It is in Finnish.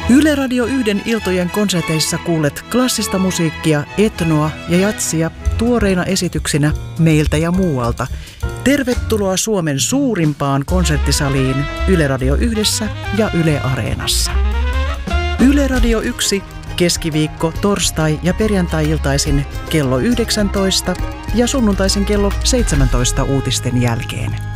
Yle Radio 1 iltojen konserteissa kuulet klassista musiikkia, etnoa ja jatsia tuoreina esityksinä meiltä ja muualta. Tervetuloa Suomen suurimpaan konserttisaliin Yle Radio 1 ja Yle Areenassa. Yle Radio 1 keskiviikko, torstai ja perjantai-iltaisin kello 19 ja sunnuntaisin kello 17 uutisten jälkeen.